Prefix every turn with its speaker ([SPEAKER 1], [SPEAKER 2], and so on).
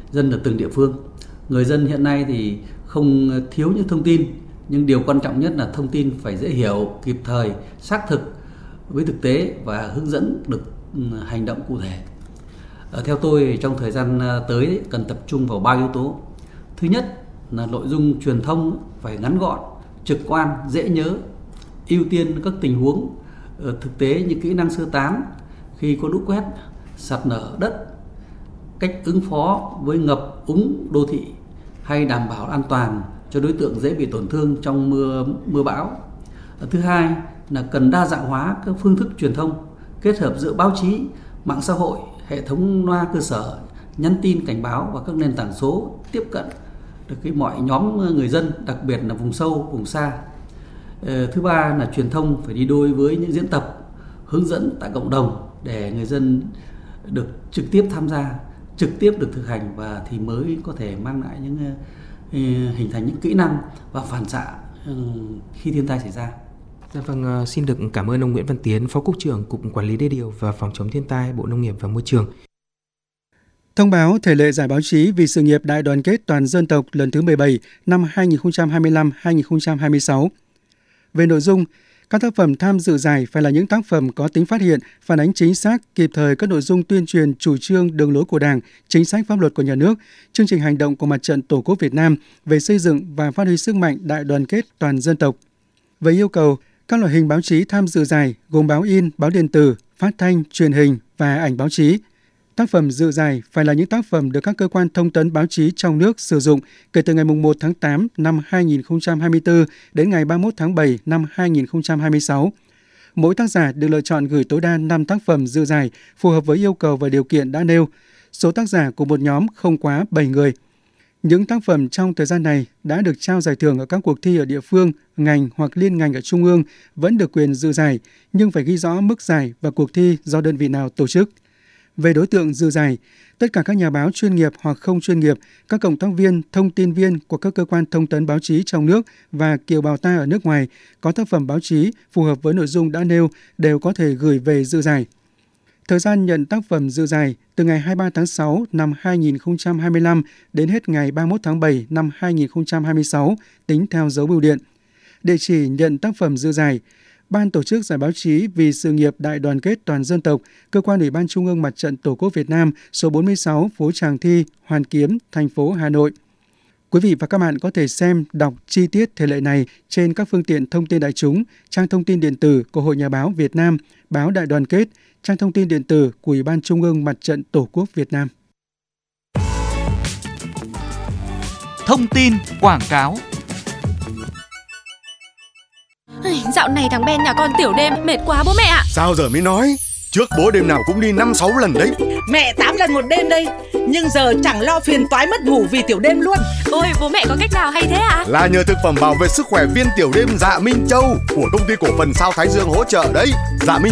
[SPEAKER 1] dân ở từng địa phương. Người dân hiện nay thì không thiếu những thông tin, nhưng điều quan trọng nhất là thông tin phải dễ hiểu, kịp thời, xác thực với thực tế và hướng dẫn được hành động cụ thể. Theo tôi, trong thời gian tới cần tập trung vào 3 yếu tố. Thứ nhất là nội dung truyền thông phải ngắn gọn, trực quan, dễ nhớ, ưu tiên các tình huống thực tế như kỹ năng sơ tán khi có lũ quét, sạt lở đất, cách ứng phó với ngập úng đô thị hay đảm bảo an toàn cho đối tượng dễ bị tổn thương trong mưa bão. Thứ hai là cần đa dạng hóa các phương thức truyền thông, kết hợp giữa báo chí, mạng xã hội, hệ thống loa cơ sở, nhắn tin cảnh báo và các nền tảng số tiếp cận được mọi nhóm người dân, đặc biệt là vùng sâu, vùng xa. Thứ ba là truyền thông phải đi đôi với những diễn tập, hướng dẫn tại cộng đồng để người dân được trực tiếp tham gia, trực tiếp được thực hành và thì mới có thể mang lại những hình thành những kỹ năng và phản xạ khi thiên tai xảy ra.
[SPEAKER 2] Dạ vâng, xin được cảm ơn ông Nguyễn Văn Tiến, Phó Cục trưởng Cục Quản lý Đê điều và Phòng chống thiên tai, Bộ Nông nghiệp và Môi trường.
[SPEAKER 3] Thông báo thể lệ giải báo chí vì sự nghiệp đại đoàn kết toàn dân tộc lần thứ 17 năm 2025-2026. Về nội dung, các tác phẩm tham dự giải phải là những tác phẩm có tính phát hiện, phản ánh chính xác, kịp thời các nội dung tuyên truyền chủ trương, đường lối của Đảng, chính sách pháp luật của nhà nước, chương trình hành động của Mặt trận Tổ quốc Việt Nam về xây dựng và phát huy sức mạnh đại đoàn kết toàn dân tộc. Về yêu cầu, các loại hình báo chí tham dự giải gồm báo in, báo điện tử, phát thanh, truyền hình và ảnh báo chí. Tác phẩm dự giải phải là những tác phẩm được các cơ quan thông tấn báo chí trong nước sử dụng kể từ ngày 1 tháng 8 năm 2024 đến ngày 31 tháng 7 năm 2026. Mỗi tác giả được lựa chọn gửi tối đa 5 tác phẩm dự giải phù hợp với yêu cầu và điều kiện đã nêu. Số tác giả của một nhóm không quá 7 người. Những tác phẩm trong thời gian này đã được trao giải thưởng ở các cuộc thi ở địa phương, ngành hoặc liên ngành ở trung ương vẫn được quyền dự giải, nhưng phải ghi rõ mức giải và cuộc thi do đơn vị nào tổ chức. Về đối tượng dự giải, tất cả các nhà báo chuyên nghiệp hoặc không chuyên nghiệp, các cộng tác viên, thông tin viên của các cơ quan thông tấn báo chí trong nước và kiều bào ta ở nước ngoài có tác phẩm báo chí phù hợp với nội dung đã nêu đều có thể gửi về dự giải. Thời gian nhận tác phẩm dự giải từ ngày 23 tháng 6 năm 2025 đến hết ngày 31 tháng 7 năm 2026 tính theo dấu bưu điện. Địa chỉ nhận tác phẩm dự giải: Ban tổ chức giải báo chí vì sự nghiệp đại đoàn kết toàn dân tộc, Cơ quan Ủy ban Trung ương Mặt trận Tổ quốc Việt Nam, số 46, phố Tràng Thi, Hoàn Kiếm, thành phố Hà Nội. Quý vị và các bạn có thể xem, đọc chi tiết thể lệ này trên các phương tiện thông tin đại chúng, trang thông tin điện tử của Hội Nhà báo Việt Nam, báo Đại đoàn kết, trang thông tin điện tử của Ủy ban Trung ương Mặt trận Tổ quốc Việt Nam.
[SPEAKER 4] Thông tin quảng cáo.
[SPEAKER 5] Dạo này thằng Ben nhà con tiểu đêm mệt quá bố mẹ ạ.
[SPEAKER 6] Sao giờ mới nói? Trước bố đêm nào cũng đi 5-6 lần đấy.
[SPEAKER 7] Mẹ 8 lần một đêm đây. Nhưng giờ chẳng lo phiền toái mất ngủ vì tiểu đêm luôn.
[SPEAKER 5] Ôi bố mẹ có cách nào hay thế ạ?
[SPEAKER 6] Là nhờ thực phẩm bảo vệ sức khỏe viên tiểu đêm Dạ Minh Châu của công ty cổ phần Sao Thái Dương hỗ trợ đấy. Dạ Minh